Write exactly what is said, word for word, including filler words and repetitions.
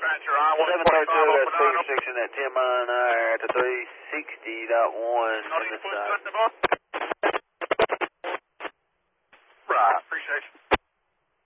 Dispatcher, I one seven forty-five twenty-two, over that's nine. Peter six in that ten mile an hour at the three sixty point one How on do you this push side. cut the bus? Right, appreciate you.